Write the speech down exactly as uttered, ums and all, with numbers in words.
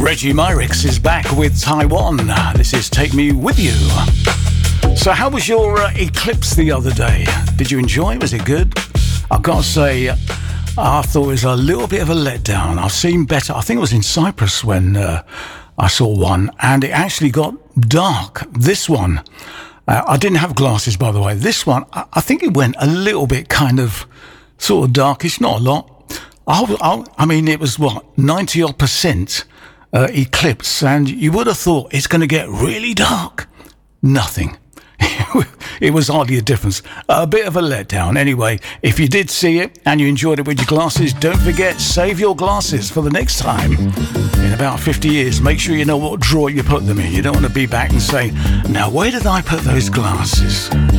Reggie Myrix is back with Taiwan. This is Take Me With You. So how was your uh, eclipse the other day? Did you enjoy it? Was it good? I've got to say, uh, I thought it was a little bit of a letdown. I've seen better. I think it was in Cyprus when uh, I saw one, and it actually got dark. This one, uh, I didn't have glasses, by the way. This one, I, I think it went a little bit kind of sort of darkish, not a lot. I'll, I'll, I mean, it was what, ninety odd percent uh, eclipse, and you would have thought it's going to get really dark. Nothing. It was hardly a difference. A bit of a letdown. Anyway, if you did see it and you enjoyed it with your glasses, don't forget, save your glasses for the next time. In about fifty years, make sure you know what drawer you put them in. You don't want to be back and say, now, where did I put those glasses?